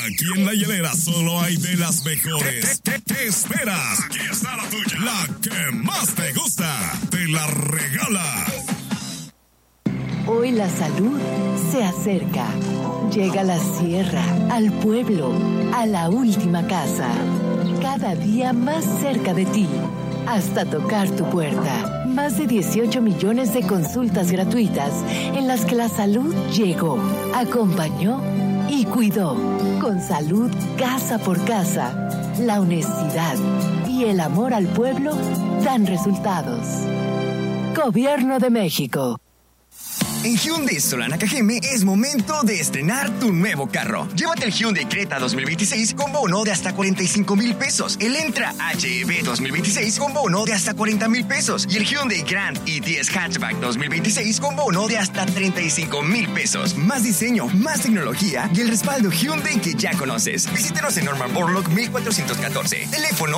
Aquí en La Hielera solo hay de las mejores. ¿Qué esperas? Aquí está la tuya. La que más te gusta. Te la regala. Hoy la salud se acerca. Llega a la sierra, al pueblo, a la última casa. Cada día más cerca de ti. Hasta tocar tu puerta. Más de 18 millones de consultas gratuitas en las que la salud llegó, acompañó y cuidó. Con salud casa por casa, la honestidad y el amor al pueblo dan resultados. Gobierno de México. En Hyundai Solana Cajeme es momento de estrenar tu nuevo carro. Llévate el Hyundai Creta 2026 con bono de hasta 45,000 pesos. El Entra HEV 2026 con bono de hasta 40,000 pesos. Y el Hyundai Grand i10 Hatchback 2026 con bono de hasta 35,000 pesos. Más diseño, más tecnología y el respaldo Hyundai que ya conoces. Visítanos en Norman Borlaug 1414. Teléfono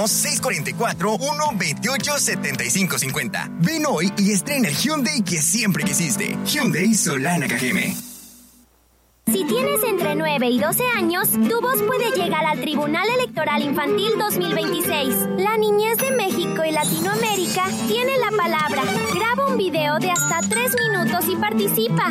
644-128-7550. Ven hoy y estrena el Hyundai que siempre quisiste. Hyundai Solana Cajeme. Si tienes entre 9 y 12 años, tu voz puede llegar al Tribunal Electoral Infantil 2026. La niñez de México y Latinoamérica tiene la palabra. Graba un video de hasta 3 minutos y participa.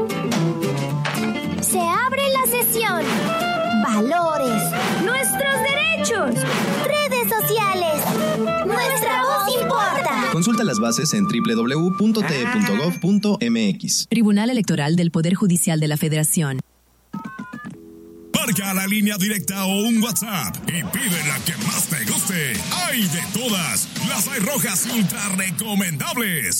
Se abre la sesión. Valores. Nuestros derechos. Redes sociales. Nuestra voz importa. Consulta las bases en www.te.gov.mx. Tribunal Electoral del Poder Judicial de la Federación. Marca la línea directa o un WhatsApp y pide la que más te guste. ¡Hay de todas! Las hay rojas ultra recomendables.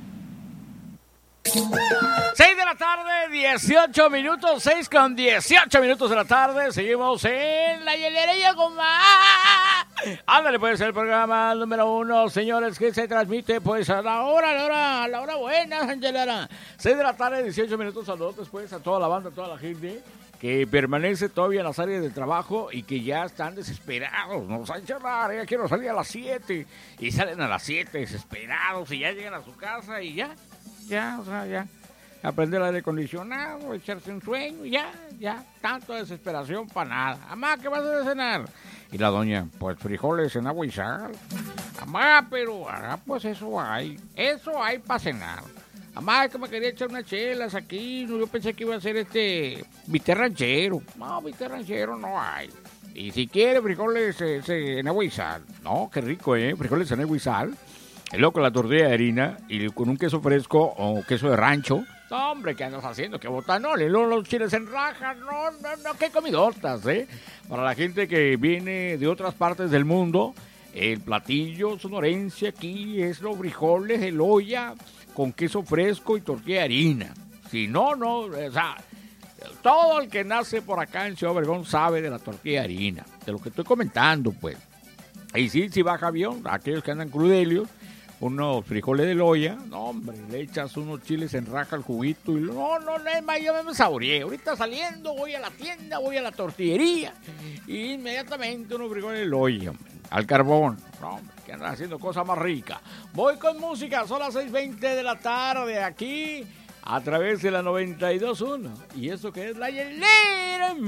6 de la tarde, 18 minutos, 6 con 18 minutos de la tarde. Seguimos en La Hielera con más. Ándale, puede ser el programa número 1, señores, que se transmite pues a la hora buena, Angelera. 6 de la tarde, 18 minutos. Saludos después a toda la banda, a toda la gente que permanece todavía en las áreas de trabajo y que ya están desesperados. Nos van a charlar, ya quiero salir a las 7 y salen a las 7 desesperados y ya llegan a su casa y ya, aprender el aire acondicionado, echarse un sueño, ya, tanta desesperación para nada. Amá, ¿qué vas a cenar? Y la doña, pues frijoles en agua y sal. Amá, pero, pues eso hay para cenar. Amá, que me quería echar unas chelas aquí, yo pensé que iba a ser bistec ranchero. No, bistec ranchero no hay. Y si quiere frijoles en agua y sal. No, qué rico, frijoles en agua y sal. Y luego con la tortilla de harina y con un queso fresco o queso de rancho. No, hombre, ¿qué andas haciendo? ¿Qué botanol? Y luego los chiles en rajas. No, qué comidotas, Para la gente que viene de otras partes del mundo, el platillo sonorense aquí es los frijoles, el olla con queso fresco y tortilla de harina. Si no, o sea, todo el que nace por acá en Ciudad Obregón sabe de la tortilla de harina, de lo que estoy comentando, pues. Y sí, si baja avión, aquellos que andan crudelios, unos frijoles de olla, no, hombre, le echas unos chiles en raja al juguito y no, es más, yo me saboreé. Ahorita saliendo, voy a la tienda, voy a la tortillería y inmediatamente unos frijoles de olla, hombre, al carbón. No, hombre, que andan haciendo cosas más ricas. Voy con música, son las 6:20 de la tarde aquí a través de la 92.1 y eso que es La Hielera.